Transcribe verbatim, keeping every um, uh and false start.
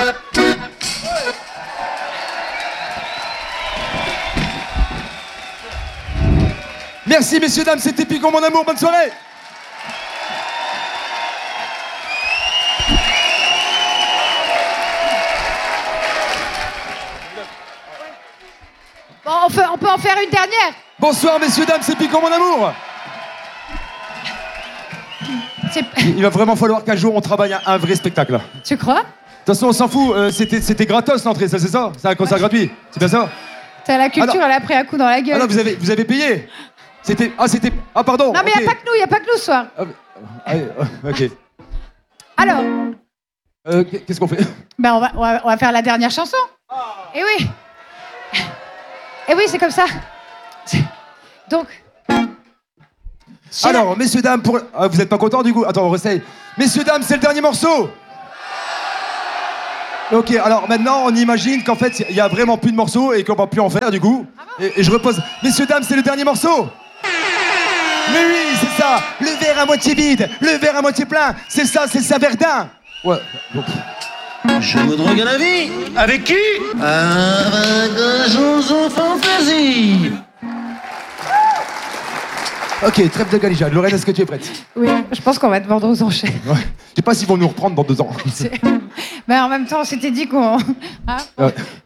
Merci messieurs, dames, c'était Piquant mon amour, bonne soirée. Bon, on peut, on peut en faire une dernière. Bonsoir messieurs, dames, c'est Piquant mon amour. C'est... Il va vraiment falloir qu'un jour on travaille un, un vrai spectacle là. Tu crois? De toute façon on s'en fout, euh, c'était, c'était gratos l'entrée, ça c'est ça? C'est un concert ouais. gratuit, c'est bien ça? T'as la culture, ah elle a pris un coup dans la gueule. Ah non, vous avez, vous avez payé? C'était... Ah c'était... Ah pardon. Non mais il okay. n'y a pas que nous, il n'y a pas que nous ce soir. Ah, allez, ok. Alors euh, Qu'est-ce qu'on fait? Ben on va, on va, on va faire la dernière chanson. Oh. Eh oui. Eh oui, c'est comme ça. Donc... Alors, messieurs, dames, pour... Ah, vous êtes pas contents du coup? Attends, on réessaye. Messieurs, dames, c'est le dernier morceau. Ok, alors maintenant, on imagine qu'en fait, il y a vraiment plus de morceaux et qu'on va plus en faire du coup. Ah bon? et, et je repose. Messieurs, dames, c'est le dernier morceau. Mais oui, c'est ça. Le verre à moitié vide, le verre à moitié plein. C'est ça, c'est ça, Verdun. Ouais. Donc... Je me drogue à la vie. Avec qui? Avec un chanson fantaisie. Ok, trêve de galijade. Lorraine, est-ce que tu es prête? Oui, je pense qu'on va te vendre aux enchères. Ouais. Je sais pas s'ils vont nous reprendre dans deux ans. Mais en même temps, on s'était dit qu'on... Hein ouais.